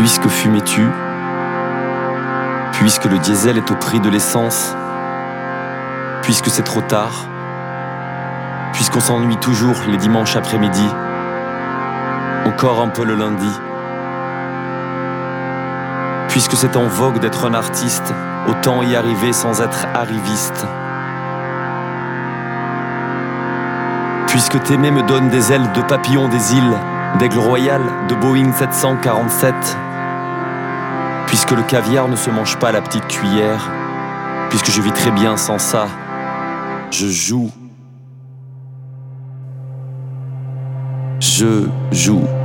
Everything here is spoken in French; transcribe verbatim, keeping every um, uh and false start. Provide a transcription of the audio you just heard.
Puisque fumais-tu, puisque le diesel est au prix de l'essence, puisque c'est trop tard, puisqu'on s'ennuie toujours les dimanches après-midi, encore un peu le lundi, puisque c'est en vogue d'être un artiste, autant y arriver sans être arriviste. Puisque t'aimer me donne des ailes de papillon des îles, d'aigle royal, de Boeing sept cent quarante-sept. Puisque le caviar ne se mange pas à la petite cuillère, puisque je vis très bien sans ça, je joue. Je joue.